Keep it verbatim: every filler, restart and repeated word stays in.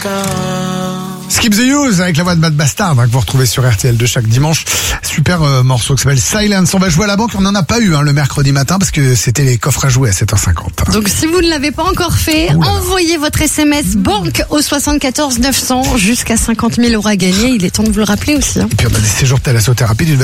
Skip the Use avec la voix de Matt Bastard, hein, que vous retrouvez sur R T L deux chaque dimanche. Super euh, morceau qui s'appelle Silence. On va jouer à la banque. On n'en a pas eu hein, le mercredi matin parce que c'était les coffres à jouer à sept heures cinquante. Donc si vous ne l'avez pas encore fait, Ouh là là. envoyez votre S M S banque au soixante-quatorze neuf cents jusqu'à cinquante mille euros à gagner. Il est temps de vous le rappeler aussi. Hein. Et puis on a des séjours de thalassothérapie d'une